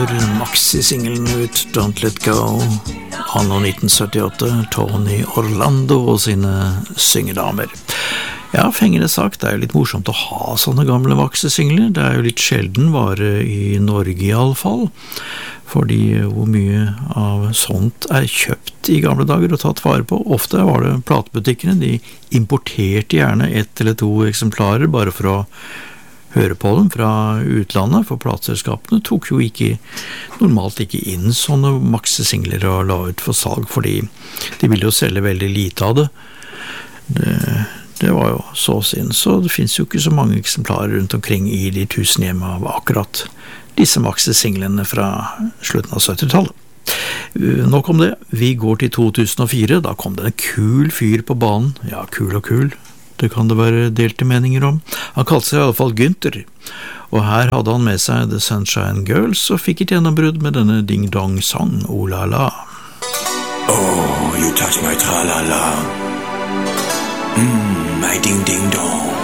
Maxi-singelen ut Don't Let Go, anno 1978, Tony Orlando og sine syngedamer. Ja, fengende sagt, det jo litt morsomt å ha sånne gamle Maxi-singler, det jo litt sjelden vare i Norge i alle fall, fordi hvor mye av sånt kjøpt i gamle dager og tatt vare på. Ofte var det platebutikkene, de importerte gjerne 1 eller 2 eksemplarer bare for å høre på dem fra utlandet, for plateselskapene tok jo normalt ikke inn sånne Maxi-singler og la ut for salg, fordi de ville jo selge veldig lite av det. Det var jo så synd, så det finnes jo ikke så mange eksemplarer rundt omkring i de 1000 hjem av akkurat disse Maxi-singlene fra slutten av 70-tallet. Nok om det, vi går til 2004, da kom det en kul fyr på banen, ja, kul og kul, det kan det være delte meninger om. Han kalte seg i alle fall Günther, og her hadde han med seg The Sunshine Girls og fikk et gjennombrudd med denne ding-dong-sang, oh la la. Oh, you touch my tra-la-la, my ding-ding-dong.